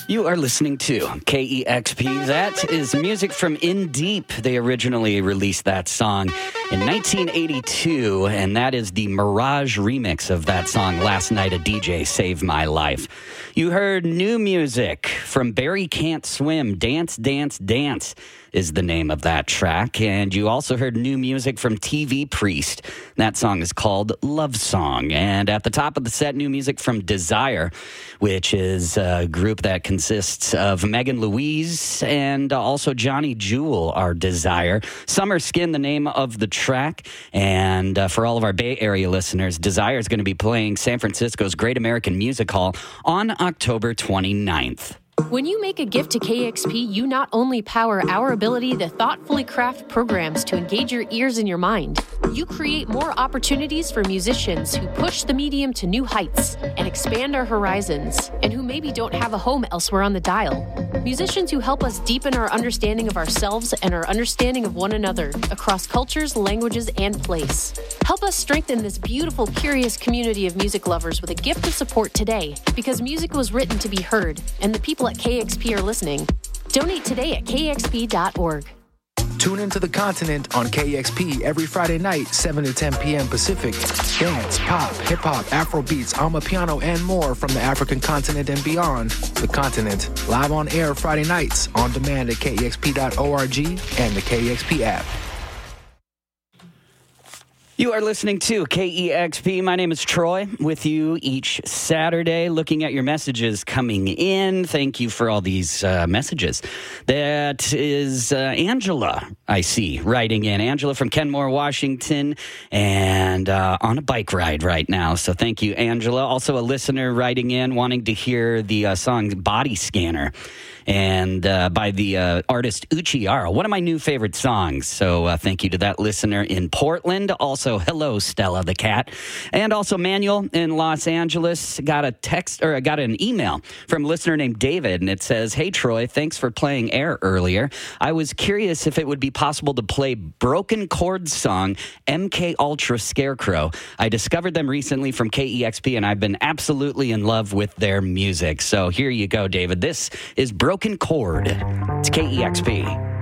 You are listening to KEXP. That is music from In Deep. They originally released that song in 1982, and that is the Mirage remix of that song, Last Night a DJ Saved My Life. You heard new music from Barry Can't Swim, Dance, Dance, Dance is the name of that track. And you also heard new music from TV Priest. That song is called Love Song. And at the top of the set, new music from Desire, which is a group that consists of Megan Louise and also Johnny Jewel are Desire. Summer Skin, the name of the track. And for all of our Bay Area listeners, Desire is going to be playing San Francisco's Great American Music Hall on October 29th. When you make a gift to KEXP, you not only power our ability to thoughtfully craft programs to engage your ears and your mind, you create more opportunities for musicians who push the medium to new heights and expand our horizons, and who maybe don't have a home elsewhere on the dial. Musicians who help us deepen our understanding of ourselves and our understanding of one another across cultures, languages, and place. Help us strengthen this beautiful, curious community of music lovers with a gift of support today, because music was written to be heard, and the people at KEXP are listening. Donate today at kexp.org. Tune into the continent on KEXP every Friday night, 7 to 10 p.m. Pacific. Dance, pop, hip-hop, Afro beats, Amapiano, and more from the African continent and beyond. The continent, live on air Friday nights, on demand at kexp.org and the KEXP app. You are listening to KEXP. My name is Troy, with you each Saturday, looking at your messages coming in. Thank you for all these messages. That is Angela, I see, writing in. Angela from Kenmore, Washington, and on a bike ride right now. So thank you, Angela. Also a listener writing in, wanting to hear the song Body Scanner, and by the artist Uchiara, one of my new favorite songs. So thank you to that listener in Portland. Also, hello, Stella the cat. And also Manuel in Los Angeles got an email from a listener named David, and it says, "Hey, Troy, thanks for playing Air earlier. I was curious if it would be possible to play Broken Chords song MK Ultra Scarecrow. I discovered them recently from KEXP, and I've been absolutely in love with their music." So here you go, David. This is Broken Chord. It's KEXP.